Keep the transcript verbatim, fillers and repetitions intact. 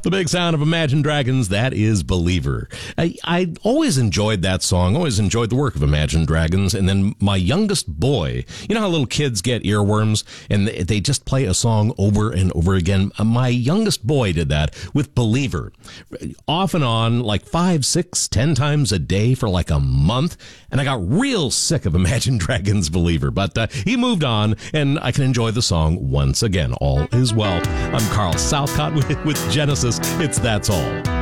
The big sound of Imagine Dragons, that is Believer. I, I always enjoyed that song, always enjoyed the work of Imagine Dragons. And then my youngest boy, you know how little kids get earworms and they just play a song over and over again? My youngest boy did that with Believer. Off and on, like five, six, ten times a day for like a month. And I got real sick of Imagine Dragons' Believer. But uh, he moved on, and I can enjoy the song once again. All is well. I'm Carl Southcott with, with Genesis. It's That's All.